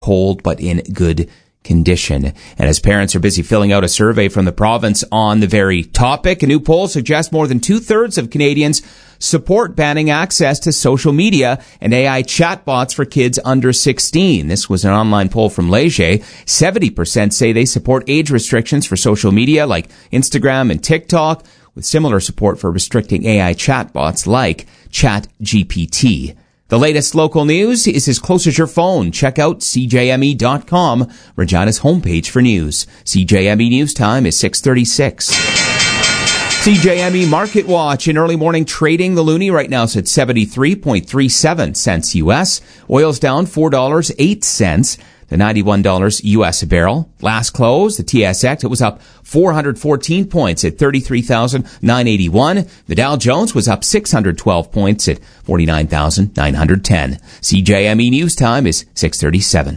cold but in good condition. And as parents are busy filling out a survey from the province on the very topic, a new poll suggests more than 2/3 of Canadians support banning access to social media and AI chatbots for kids under 16. This was an online poll from Leger. 70% say they support age restrictions for social media like Instagram and TikTok, with similar support for restricting AI chatbots like ChatGPT. The latest local news is as close as your phone. Check out CJME.com, Regina's homepage for news. CJME News Time is 6:36. CJME Market Watch in early morning trading. The loonie right now is at 73.37 cents U.S. Oil's down $4.08. The $91 U.S. a barrel. Last close, the TSX, it was up 414 points at 33,981. The Dow Jones was up 612 points at 49,910. CJME News Time is 6:37.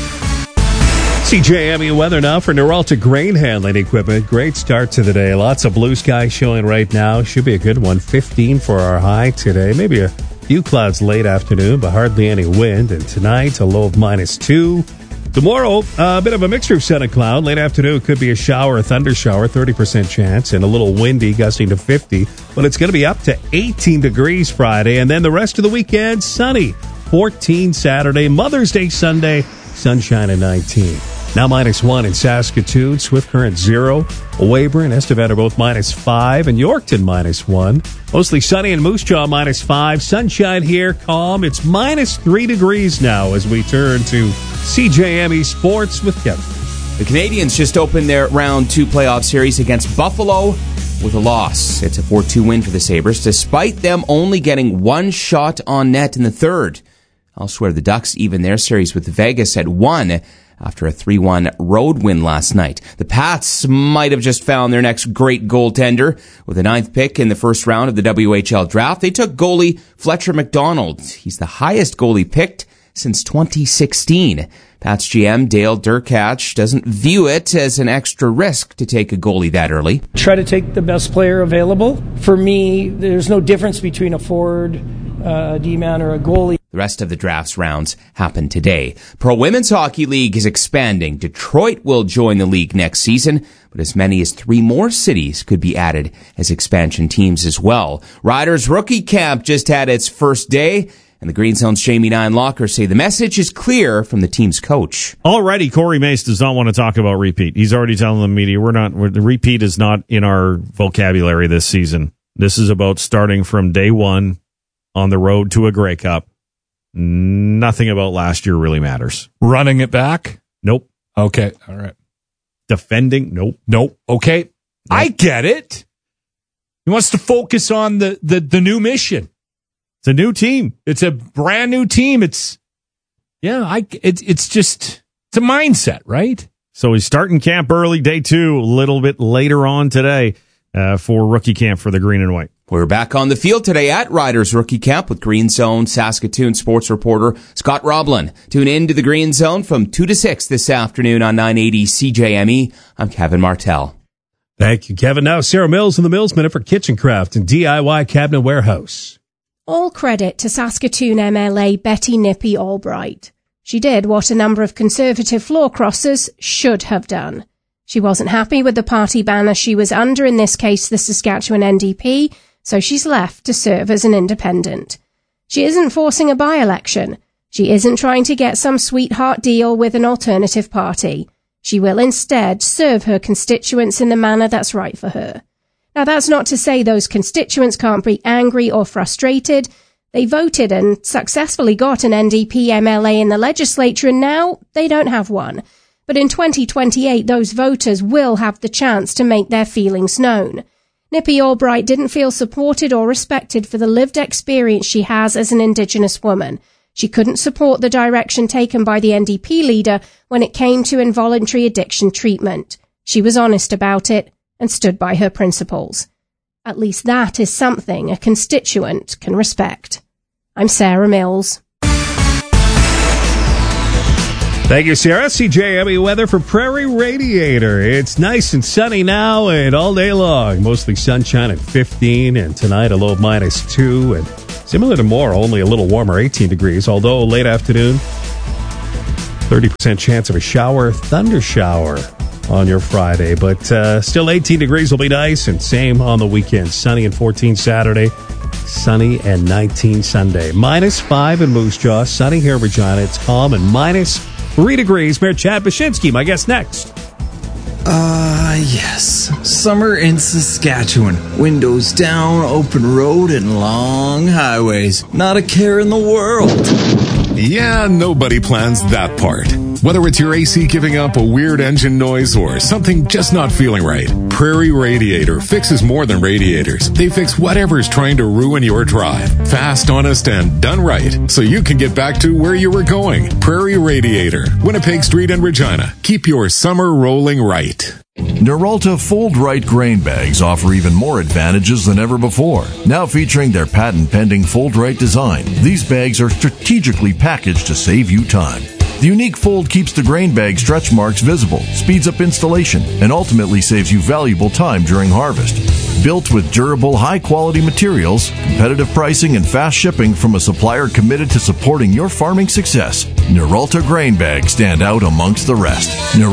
CJME weather now for Noralta Grain Handling Equipment. Great start to the day. Lots of blue sky showing right now. Should be a good one. 15 for our high today. Maybe a few clouds late afternoon, but hardly any wind. And tonight, a low of -2. Tomorrow, a bit of a mixture of sun and cloud. Late afternoon could be a shower, a thunder shower, 30% chance, and a little windy, gusting to 50. But it's going to be up to 18 degrees Friday. And then the rest of the weekend, sunny. 14 Saturday, Mother's Day Sunday, sunshine at 19. Now -1 in Saskatoon, Swift Current 0. Weyburn, Estevan are both -5, and Yorkton -1. Mostly sunny in Moose Jaw -5. Sunshine here, calm. It's -3 degrees now as we turn to CJME Sports with Kevin. The Canadians just opened their round 2 playoff series against Buffalo with a loss. It's a 4-2 win for the Sabres, despite them only getting one shot on net in the third. Elsewhere, the Ducks even their series with Vegas at 1 after a 3-1 road win last night. The Pats might have just found their next great goaltender. With the 9th pick in the first round of the WHL draft, they took goalie Fletcher McDonald. He's the highest goalie picked since 2016. Pats GM Dale Derkach doesn't view it as an extra risk to take a goalie that early. Try to take the best player available. For me, there's no difference between a forward, a D-man, or a goalie. The rest of the draft's rounds happen today. Pro Women's Hockey League is expanding. Detroit will join the league next season, but as many as 3 more cities could be added as expansion teams as well. Riders Rookie Camp just had its first day, and the Green Zone's Jamie Ninelocker say the message is clear from the team's coach. Already, Corey Mace does not want to talk about repeat. He's already telling the media the repeat is not in our vocabulary this season. This is about starting from day one on the road to a Grey Cup. Nothing about last year really matters. Running it back? Nope. Okay. All right. Defending? Nope. Nope. Okay. Nope. I get it. He wants to focus on the new mission. It's a new team. It's a brand new team. It's just a mindset, right? So he's starting camp early, day 2, a little bit later on today for rookie camp for the Green and White. We're back on the field today at Riders Rookie Camp with Green Zone Saskatoon sports reporter Scott Roblin. Tune in to the Green Zone from 2 to 6 this afternoon on 980 CJME. I'm Kevin Martell. Thank you, Kevin. Now, Sarah Mills in the Mills Minute for Kitchen Craft and DIY Cabinet Warehouse. All credit to Saskatoon MLA Betty Nippy Albright. She did what a number of Conservative floor crossers should have done. She wasn't happy with the party banner she was under, in this case the Saskatchewan NDP, so she's left to serve as an independent. She isn't forcing a by-election. She isn't trying to get some sweetheart deal with an alternative party. She will instead serve her constituents in the manner that's right for her. Now, that's not to say those constituents can't be angry or frustrated. They voted and successfully got an NDP MLA in the legislature, and now they don't have one. But in 2028, those voters will have the chance to make their feelings known. Nippy Albright didn't feel supported or respected for the lived experience she has as an Indigenous woman. She couldn't support the direction taken by the NDP leader when it came to involuntary addiction treatment. She was honest about it and stood by her principles. At least that is something a constituent can respect. I'm Sarah Mills. Thank you, Sarah. CJME weather for Prairie Radiator. It's nice and sunny now and all day long. Mostly sunshine at 15, and tonight a low of -2. And similar to tomorrow, only a little warmer, 18 degrees. Although late afternoon, 30% chance of a shower, thunder shower on your Friday. But still 18 degrees will be nice, and same on the weekend. Sunny and 14 Saturday, sunny and 19 Sunday. -5 in Moose Jaw, sunny here in Regina. It's calm, and -3 degrees. Mayor Chad Baczynski, my guest next. Yes. Summer in Saskatchewan. Windows down, open road, and long highways. Not a care in the world. Yeah, nobody plans that part. Whether it's your AC giving up a weird engine noise or something just not feeling right, Prairie Radiator fixes more than radiators. They fix whatever's trying to ruin your drive. Fast, honest, and done right, so you can get back to where you were going. Prairie Radiator, Winnipeg Street and Regina. Keep your summer rolling right. Noralta Fold Right grain bags offer even more advantages than ever before. Now featuring their patent-pending Fold Right design, these bags are strategically packaged to save you time. The unique fold keeps the grain bag stretch marks visible, speeds up installation, and ultimately saves you valuable time during harvest. Built with durable, high-quality materials, competitive pricing, and fast shipping from a supplier committed to supporting your farming success, Noralta grain bags stand out amongst the rest.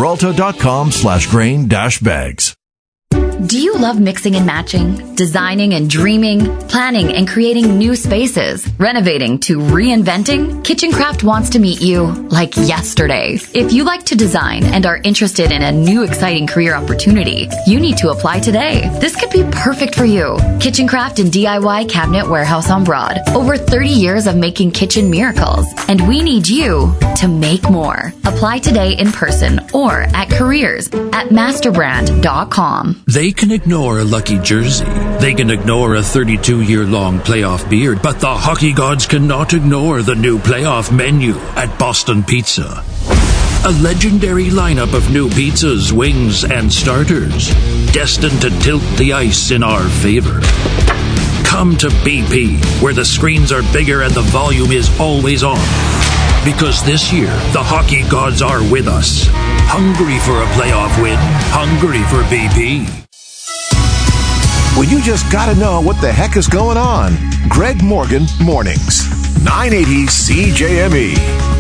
Noralta.com/grain-bags. Do you love mixing and matching, designing and dreaming, planning and creating new spaces, renovating to reinventing? Kitchencraft wants to meet you like yesterday. If you like to design and are interested in a new exciting career opportunity, you need to apply today. This could be perfect for you. Kitchencraft and DIY Cabinet Warehouse on Broad. Over 30 years of making kitchen miracles, and we need you to make more. Apply today in person or at careers@masterbrand.com. They can ignore a lucky jersey. They can ignore a 32-year-long playoff beard, but the hockey gods cannot ignore the new playoff menu at Boston Pizza. A legendary lineup of new pizzas, wings, and starters, destined to tilt the ice in our favor. Come to BP, where the screens are bigger and the volume is always on. Because this year, the hockey gods are with us. Hungry for a playoff win. Hungry for BP. Well, you just got to know what the heck is going on. Greg Morgan Mornings, 980 CJME.